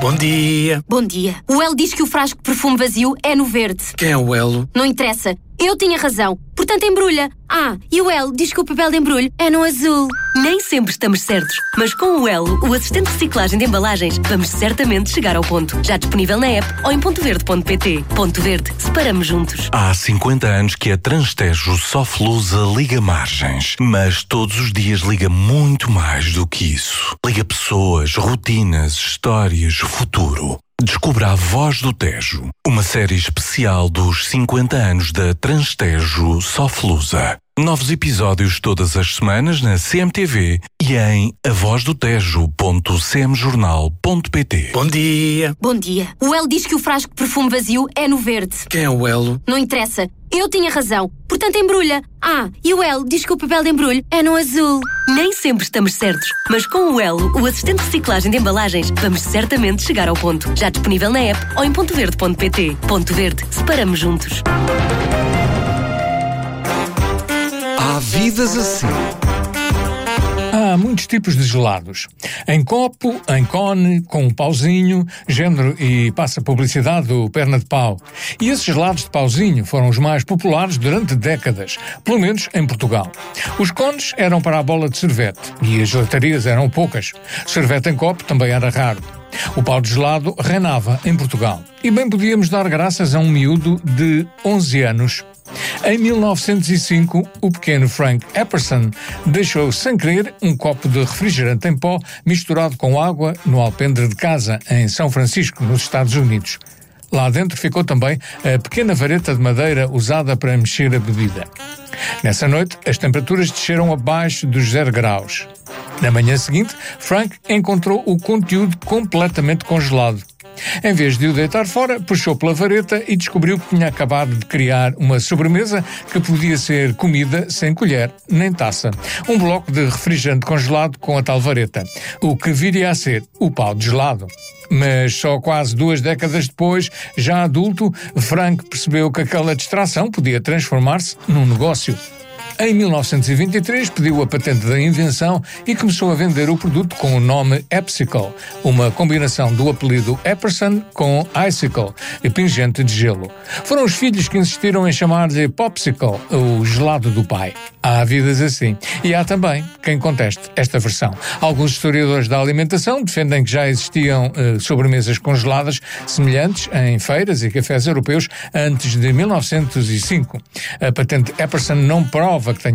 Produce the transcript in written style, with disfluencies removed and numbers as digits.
Bom dia. Bom dia. O Elo diz que o frasco de perfume vazio é no verde. Quem é o Elo? Não interessa. Eu tinha razão. Portanto, embrulha. E o Elo diz que o papel de embrulho é no azul. Nem sempre estamos certos, mas com o Elo, o assistente de reciclagem de embalagens, vamos certamente chegar ao ponto. Já disponível na app ou em pontoverde.pt. Ponto Verde. Separamos juntos. Há 50 anos que a Transtejo Soflusa liga margens, mas todos os dias liga muito mais do que isso. Liga pessoas, rotinas, histórias, futuro. Descubra A Voz do Tejo, uma série especial dos 50 anos da Transtejo Soflusa. Novos episódios todas as semanas na CMTV e em avozdotejo.cmjornal.pt. Bom dia. Bom dia. O Elo diz que o frasco de perfume vazio é no verde. Quem é o Elo? Não interessa. Eu tinha razão. Portanto, embrulha. E o Elo diz que o papel de embrulho é no azul. Nem sempre estamos certos, mas com o Elo, o assistente de reciclagem de embalagens, vamos certamente chegar ao ponto. Já disponível na app ou em pontoverde.pt. Ponto Verde. Separamos juntos. Há vidas assim. Há muitos tipos de gelados. Em copo, em cone, com um pauzinho, género e passa publicidade do perna de pau. E esses gelados de pauzinho foram os mais populares durante décadas, pelo menos em Portugal. Os cones eram para a bola de sorvete e as gelatarias eram poucas. Sorvete em copo também era raro. O pau de gelado reinava em Portugal. E bem podíamos dar graças a um miúdo de 11 anos. Em 1905, o pequeno Frank Epperson deixou sem querer um copo de refrigerante em pó misturado com água no alpendre de casa, em São Francisco, nos Estados Unidos. Lá dentro ficou também a pequena vareta de madeira usada para mexer a bebida. Nessa noite, as temperaturas desceram abaixo dos 0 graus. Na manhã seguinte, Frank encontrou o conteúdo completamente congelado. Em vez de o deitar fora, puxou pela vareta e descobriu que tinha acabado de criar uma sobremesa que podia ser comida sem colher nem taça. Um bloco de refrigerante congelado com a tal vareta, o que viria a ser o pau de gelado. Mas só quase 2 décadas depois, já adulto, Frank percebeu que aquela distração podia transformar-se num negócio. Em 1923 pediu a patente da invenção e começou a vender o produto com o nome Epsicle, uma combinação do apelido Epperson com Icicle, pingente de gelo. Foram os filhos que insistiram em chamar-lhe Popsicle, o gelado do pai. Há vidas assim. E há também quem conteste esta versão. Alguns historiadores da alimentação defendem que já existiam sobremesas congeladas semelhantes em feiras e cafés europeus antes de 1905. A patente Epperson não prova que tenha